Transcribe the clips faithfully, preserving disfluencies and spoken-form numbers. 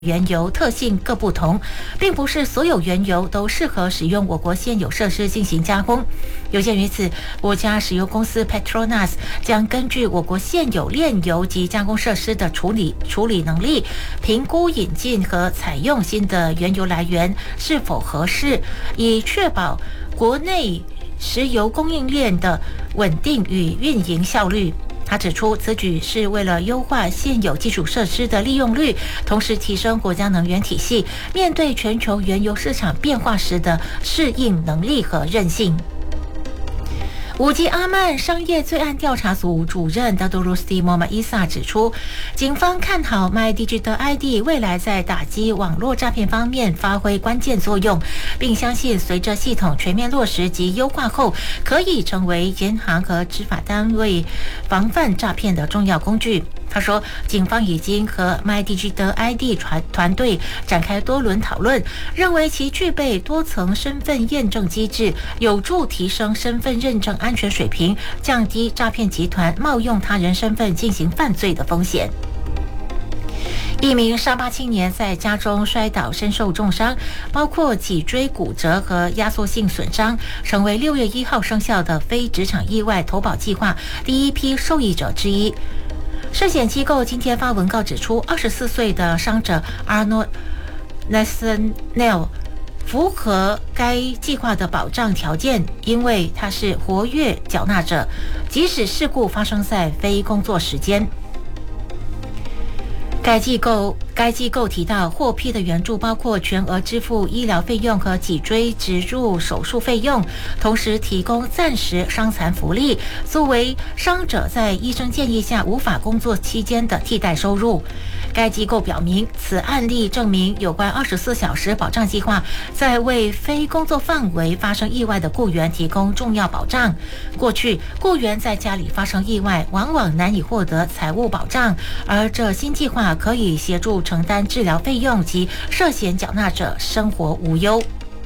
原油特性各不同，并不是所有原油都适合使用我国现有设施进行加工。有鉴于此，国家石油公司 Petronas 将根据我国现有炼油及加工设施的处理处理能力，评估引进和采用新的原油来源是否合适，以确保国内石油供应链的稳定与运营效率。他指出，此举是为了优化现有基础设施的利用率，同时提升国家能源体系面对全球原油市场变化时的适应能力和韧性。五级阿曼商业罪案调查组主任 Dadurusti Muhammad Isa 指出，警方看好 MyDigital I D 未来在打击网络诈骗方面发挥关键作用，并相信随着系统全面落实及优化后，可以成为银行和执法单位防范诈骗的重要工具。他说，警方已经和 MyDigital I D 团团队展开多轮讨论，认为其具备多层身份验证机制，有助提升身份认证安全水平，降低诈骗集团冒用他人身份进行犯罪的风险。一名沙巴青年在家中摔倒，身受重伤，包括脊椎骨折和压缩性损伤，成为六月一号生效的非职场意外投保计划第一批受益者之一。寿险机构今天发文告指出，二十四岁的伤者 Arnold Nathaniel 符合该计划的保障条件，因为他是活跃缴纳者，即使事故发生在非工作时间。该机构该机构提到，获批的援助包括全额支付医疗费用和脊椎植入手术费用，同时提供暂时伤残福利，作为伤者在医生建议下无法工作期间的替代收入。该机构表明，此案例证明有关二十四小时保障计划在为非工作范围发生意外的雇员提供重要保障。过去，雇员在家里发生意外，往往难以获得财务保障，而这新计划可以协助承担治疗费用及涉险缴纳者生活无忧。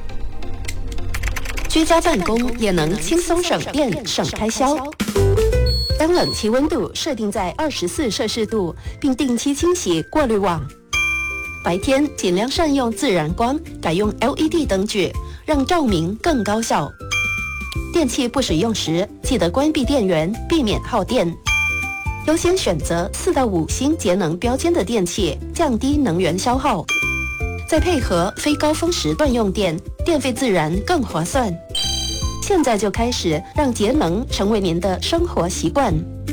居家办公也能轻松省电省开销。将冷气温度设定在二十四摄氏度，并定期清洗过滤网。白天尽量善用自然光，改用 L E D 灯具，让照明更高效。电器不使用时，记得关闭电源，避免耗电。优先选择四到五星节能标签的电器，降低能源消耗。再配合非高峰时段用电，电费自然更划算。现在就开始让节能成为您的生活习惯。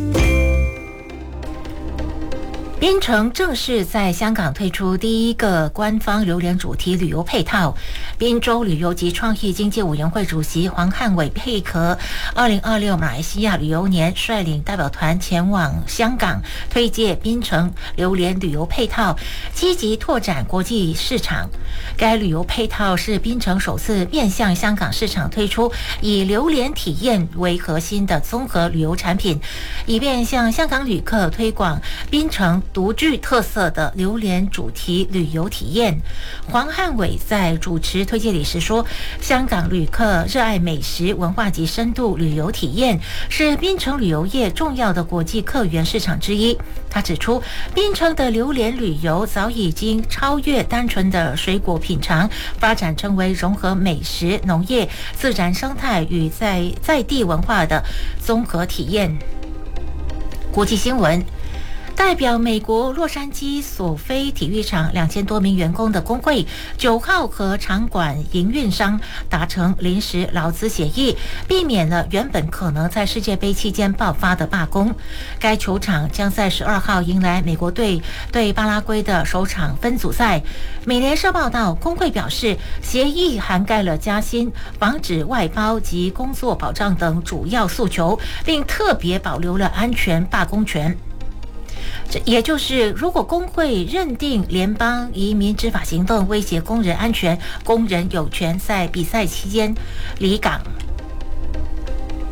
槟城正式在香港推出第一个官方榴莲主题旅游配套。滨州旅游及创意经济委员会主席黄汉伟配合二零二六马来西亚旅游年，率领代表团前往香港推介槟城榴莲旅游配套，积极拓展国际市场。该旅游配套是槟城首次面向香港市场推出以榴莲体验为核心的综合旅游产品，以便向香港旅客推广槟城独具特色的榴莲主题旅游体验。黄汉伟在主持推介礼时说，香港旅客热爱美食文化及深度旅游体验，是槟城旅游业重要的国际客源市场之一。他指出，槟城的榴莲旅游早已经超越单纯的水果品尝，发展成为融合美食、农业、自然生态与在在地文化的综合体验。国际新闻，代表美国洛杉矶索菲体育场两千多名员工的工会九号和场馆营运商达成临时劳资协议，避免了原本可能在世界杯期间爆发的罢工。该球场将在十二号迎来美国队对巴拉圭的首场分组赛。美联社报道，工会表示，协议涵盖了加薪、防止外包及工作保障等主要诉求，并特别保留了安全罢工权。这也就是，如果工会认定联邦移民执法行动威胁工人安全，工人有权在比赛期间离港。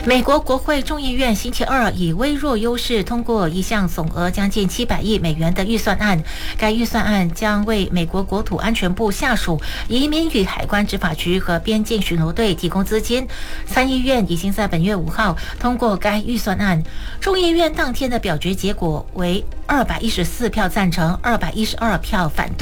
美国国会众议院星期二以微弱优势通过一项总额将近七百亿美元的预算案。该预算案将为美国国土安全部下属移民与海关执法局和边境巡逻队提供资金。参议院已经在本月五号通过该预算案。众议院当天的表决结果为二百一十四票赞成，二百一十二票反对。